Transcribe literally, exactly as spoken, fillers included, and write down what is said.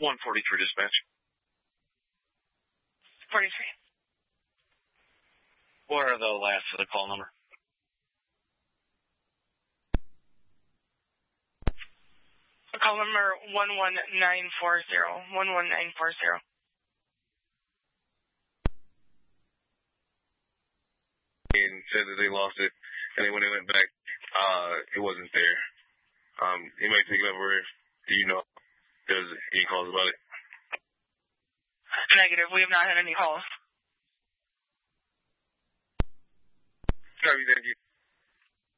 one forty-three dispatch. forty-three. What are the last of the call number? Call number one one nine four zero. one one nine four zero. And said that they lost it, and then when they went back, uh, it wasn't there. Um, you may take it over. Do you know? There's any calls about it? Negative. We have not had any calls. Copy, thank you.